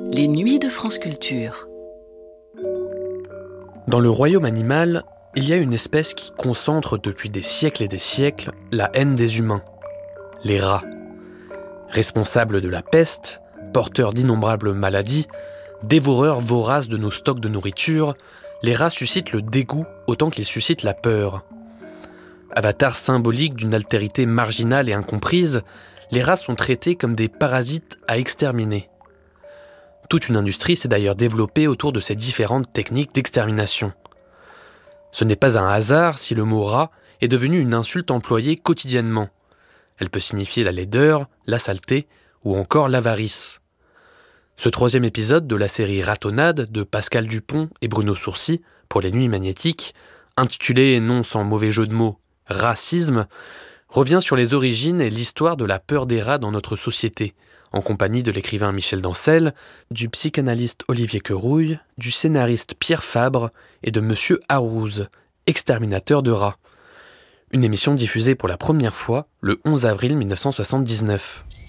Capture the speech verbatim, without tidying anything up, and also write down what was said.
Les nuits de France Culture. Dans le royaume animal, il y a une espèce qui concentre depuis des siècles et des siècles la haine des humains, les rats. Responsables de la peste, porteurs d'innombrables maladies, dévoreurs voraces de nos stocks de nourriture, les rats suscitent le dégoût autant qu'ils suscitent la peur. Avatars symboliques d'une altérité marginale et incomprise, les rats sont traités comme des parasites à exterminer. Toute une industrie s'est d'ailleurs développée autour de ces différentes techniques d'extermination. Ce n'est pas un hasard si le mot rat est devenu une insulte employée quotidiennement. Elle peut signifier la laideur, la saleté ou encore l'avarice. Ce troisième épisode de la série Ratonnade de Pascal Dupont et Bruno Sourcy pour les Nuits Magnétiques, intitulé, non sans mauvais jeu de mots, Racisme, revient sur les origines et l'histoire de la peur des rats dans notre société, en compagnie de l'écrivain Michel Dancel, du psychanalyste Olivier Querouille, du scénariste Pierre Fabre et de Monsieur Harouze, exterminateur de rats. Une émission diffusée pour la première fois le onze avril mille neuf cent soixante-dix-neuf.